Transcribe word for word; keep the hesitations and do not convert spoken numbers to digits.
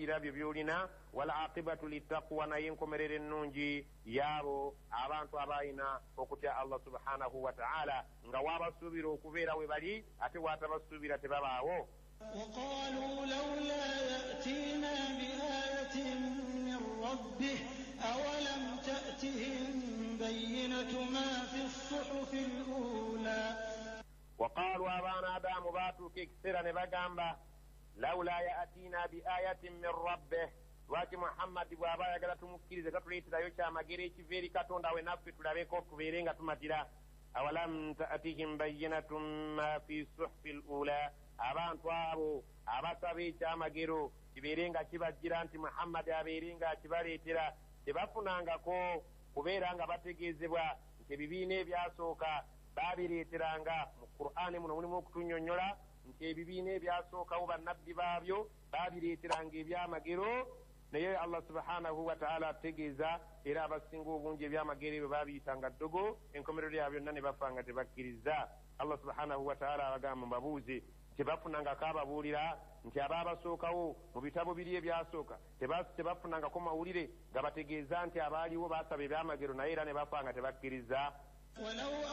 ebirabyo by'olina wal aqibatu littaqwa naye enkomerero ennungi yaabo abantu abayina okutya Allah subhanahu wa ta'ala nga wabasuubira okubeera we bali ate watabasuubira tebabaawo. وقالوا لولا يأتينا بآية من ربه أولم تأتهم بينة ما في الصحف الأولى. وقالوا أبانا آدم باتوا كثيرا نبغامبا لولا يأتينا بآية من ربه waki Muhammad bwaba yagala tumukirize katuleeterayo kyamagero ekiveeri katonda we naffe tulabeko tubeere nga tumatira. awalam ta'tihim bayyinatun ma fi suhfi al-ula, abantu abo abasaba ekyamagero kibeere nga kibajjira nti Muhammad abeere nga kibaleetera tebafunangako kubeera nga bategeezebwa nti ebibiina ebyasooka babireeteranga. mu Qur'ani muno mulimu okutunnyonnyola nti ebibiina ebyasookawo bannabbi baabyo babireeteranga ebyamagero, naye Allah subhanahu wa ta'ala ategeeza era abasinga obungi ebyamagero ebyo babiyitanga ddogo, enkomerero ya byonna ne bafa nga tebakkiriza. Allah subhanahu wa ta'ala abagamba mbabuuze tebafunangako ababuulira nti abaabasookawo mu bitabo biri ebyasooka tebafunangako mawulire nga bategeeza nti abaaliwo basaba ebyamagero naye era ne bafa nga tebakkiriza.